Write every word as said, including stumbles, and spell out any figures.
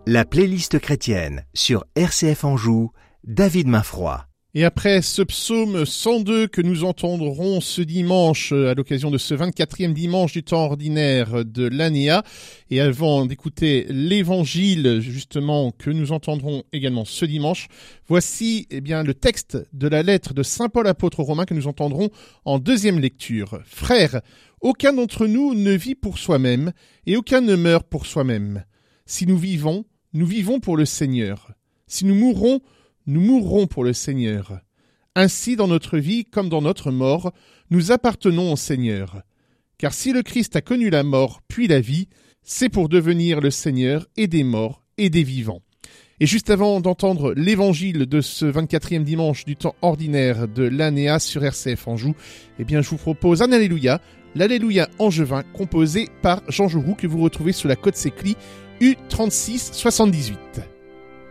La playlist chrétienne sur R C F Anjou, David Mainfroy. Et après ce psaume cent deux que nous entendrons ce dimanche à l'occasion de ce vingt-quatrième dimanche du temps ordinaire de l'année A, et avant d'écouter l'évangile justement que nous entendrons également ce dimanche, voici eh bien le texte de la lettre de saint Paul apôtre aux Romains que nous entendrons en deuxième lecture. Frères, aucun d'entre nous ne vit pour soi-même et aucun ne meurt pour soi-même. Si nous vivons, nous vivons pour le Seigneur. Si nous mourrons, nous mourrons pour le Seigneur. Ainsi, dans notre vie comme dans notre mort, nous appartenons au Seigneur. Car si le Christ a connu la mort puis la vie, c'est pour devenir le Seigneur et des morts et des vivants. Et juste avant d'entendre l'évangile de ce vingt-quatrième dimanche du temps ordinaire de l'année A sur R C F Anjou, eh bien je vous propose un Alléluia, l'Alléluia angevin composé par Jean Jouroux que vous retrouvez sous la cote Sécli U trente-six soixante-dix-huit.